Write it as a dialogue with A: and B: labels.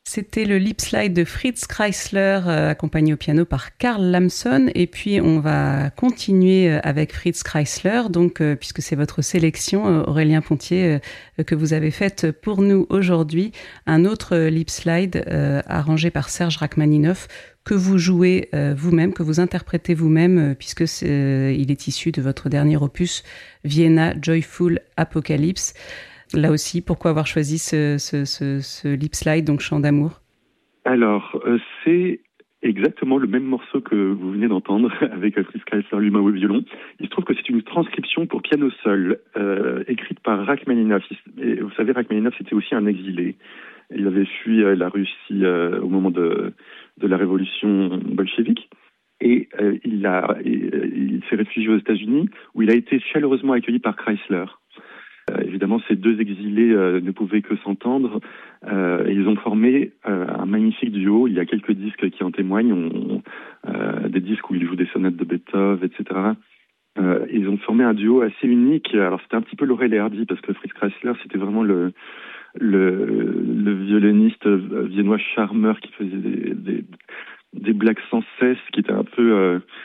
A: C'était le lip slide de Fritz Kreisler, accompagné au piano par Karl Lamson. Et puis, on va continuer avec Fritz Kreisler, donc, puisque c'est votre sélection, Aurélien Pontier, que vous avez faite pour nous aujourd'hui. Un autre lip slide arrangé par Serge Rachmaninoff, que vous jouez vous-même, que vous interprétez vous-même, puisque il est issu de votre dernier opus, Vienna Joyful Apocalypse. Là aussi, pourquoi avoir choisi ce lip slide, donc Chant d'amour?
B: Alors, c'est exactement le même morceau que vous venez d'entendre avec Fritz Kreisler lui-même au violon. Il se trouve que c'est une transcription pour piano seul, écrite par Rachmaninoff. Et vous savez, Rachmaninoff, c'était aussi un exilé. Il avait fui la Russie au moment de la révolution bolchevique. Et il s'est réfugié aux États-Unis, où il a été chaleureusement accueilli par Kreisler. Évidemment, ces deux exilés ne pouvaient que s'entendre et ils ont formé un magnifique duo. Il y a quelques disques qui en témoignent, des disques où ils jouent des sonates de Beethoven, etc. Ils ont formé un duo assez unique. Alors, c'était un petit peu Laurel et Hardy parce que Fritz Kreisler, c'était vraiment le violoniste viennois charmeur qui faisait des blagues sans cesse, qui était un peu